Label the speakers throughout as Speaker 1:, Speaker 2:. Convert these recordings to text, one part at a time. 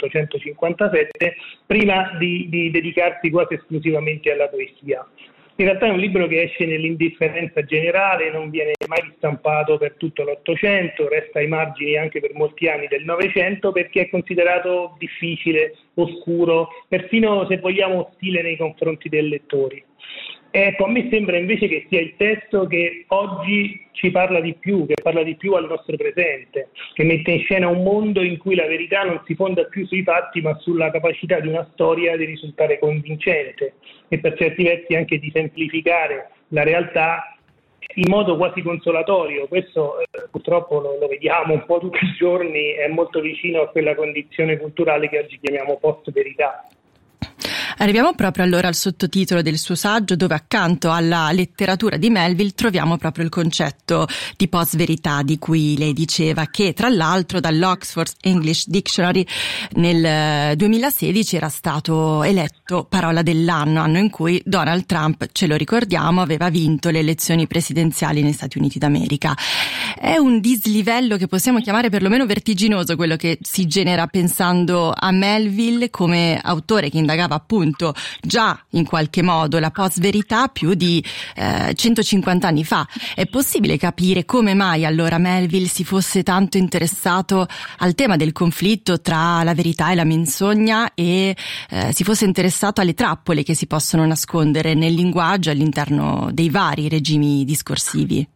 Speaker 1: 1857, prima di dedicarsi quasi esclusivamente alla poesia. In realtà è un libro che esce nell'indifferenza generale, non viene mai ristampato per tutto l'Ottocento, resta ai margini anche per molti anni del Novecento perché è considerato difficile, oscuro, perfino se vogliamo ostile nei confronti dei lettori. Ecco, a me sembra invece che sia il testo che oggi ci parla di più, che parla di più al nostro presente, che mette in scena un mondo in cui la verità non si fonda più sui fatti ma sulla capacità di una storia di risultare convincente e per certi versi anche di semplificare la realtà in modo quasi consolatorio. Questo purtroppo lo vediamo un po' tutti i giorni, è molto vicino a quella condizione culturale che oggi chiamiamo post-verità.
Speaker 2: Arriviamo proprio allora al sottotitolo del suo saggio, dove accanto alla letteratura di Melville troviamo proprio il concetto di post-verità di cui lei diceva, che tra l'altro dall'Oxford English Dictionary nel 2016 era stato eletto parola dell'anno, anno in cui Donald Trump, ce lo ricordiamo, aveva vinto le elezioni presidenziali negli Stati Uniti d'America. È un dislivello che possiamo chiamare perlomeno vertiginoso quello che si genera pensando a Melville come autore che indagava appunto già in qualche modo la post-verità più di 150 anni fa. È possibile capire come mai allora Melville si fosse tanto interessato al tema del conflitto tra la verità e la menzogna e si fosse interessato alle trappole che si possono nascondere nel linguaggio all'interno dei vari regimi discorsivi?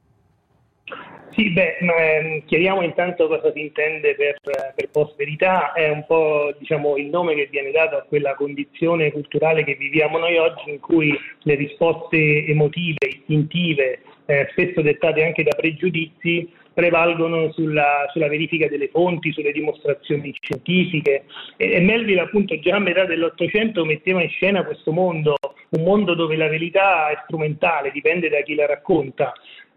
Speaker 1: Sì, chiariamo intanto cosa si intende per post-verità. È un po', diciamo, il nome che viene dato a quella condizione culturale che viviamo noi oggi, in cui le risposte emotive, istintive, spesso dettate anche da pregiudizi, prevalgono sulla verifica delle fonti, sulle dimostrazioni scientifiche. E Melville appunto già a metà dell'Ottocento metteva in scena questo mondo, un mondo dove la verità è strumentale, dipende da chi la racconta.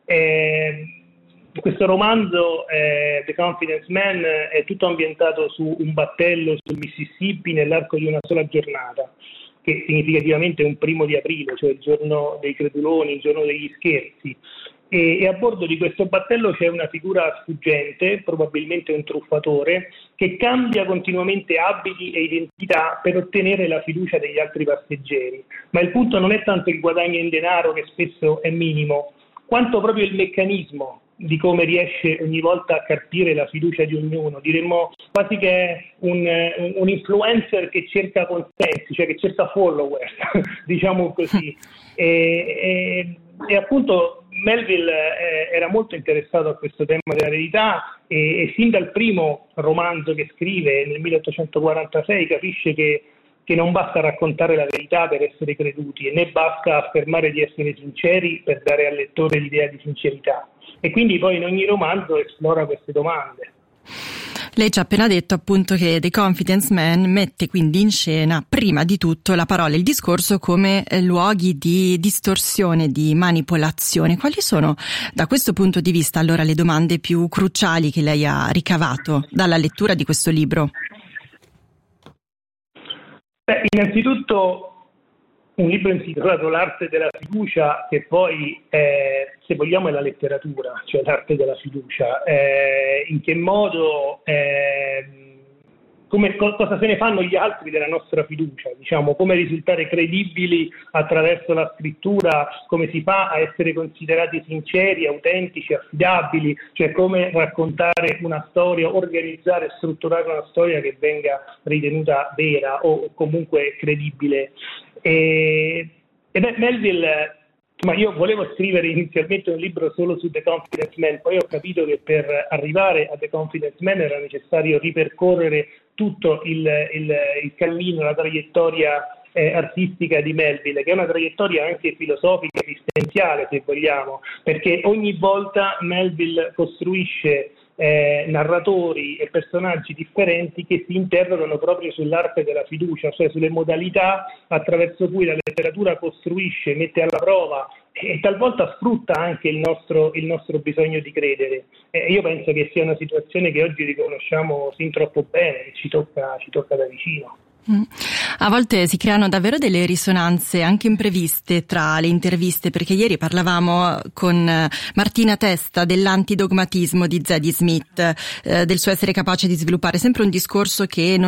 Speaker 1: Questo romanzo, The Confidence Man, è tutto ambientato su un battello sul Mississippi nell'arco di una sola giornata, che significativamente è un 1° aprile, cioè il giorno dei creduloni, il giorno degli scherzi. E a bordo di questo battello c'è una figura sfuggente, probabilmente un truffatore, che cambia continuamente abiti e identità per ottenere la fiducia degli altri passeggeri. Ma il punto non è tanto il guadagno in denaro, che spesso è minimo, quanto proprio il meccanismo di come riesce ogni volta a carpire la fiducia di ognuno. Diremmo quasi che è un influencer che cerca consensi, cioè che cerca follower, diciamo così. E appunto Melville era molto interessato a questo tema della verità e sin dal primo romanzo che scrive nel 1846 capisce che non basta raccontare la verità per essere creduti e né basta affermare di essere sinceri per dare al lettore l'idea di sincerità. E quindi poi in ogni romanzo esplora queste domande.
Speaker 2: Lei ci ha appena detto appunto che The Confidence Man mette quindi in scena prima di tutto la parola e il discorso come luoghi di distorsione, di manipolazione. Quali sono da questo punto di vista allora le domande più cruciali che lei ha ricavato dalla lettura di questo libro?
Speaker 1: Innanzitutto un libro intitolato L'arte della fiducia, che poi se vogliamo è la letteratura, cioè l'arte della fiducia. In che modo, cosa se ne fanno gli altri della nostra fiducia, diciamo, come risultare credibili attraverso la scrittura, come si fa a essere considerati sinceri, autentici, affidabili, cioè come raccontare una storia, organizzare e strutturare una storia che venga ritenuta vera o comunque credibile. Melville, ma io volevo scrivere inizialmente un libro solo su The Confidence Man, poi ho capito che per arrivare a The Confidence Man era necessario ripercorrere tutto il cammino, la traiettoria artistica di Melville, che è una traiettoria anche filosofica, esistenziale se vogliamo, perché ogni volta Melville costruisce narratori e personaggi differenti che si interrogano proprio sull'arte della fiducia, cioè sulle modalità attraverso cui la letteratura costruisce, mette alla prova e talvolta sfrutta anche il nostro bisogno di credere. Io penso che sia una situazione che oggi riconosciamo sin troppo bene, che ci tocca da vicino.
Speaker 2: A volte si creano davvero delle risonanze anche impreviste tra le interviste, perché ieri parlavamo con Martina Testa dell'antidogmatismo di Zadie Smith, del suo essere capace di sviluppare sempre un discorso che non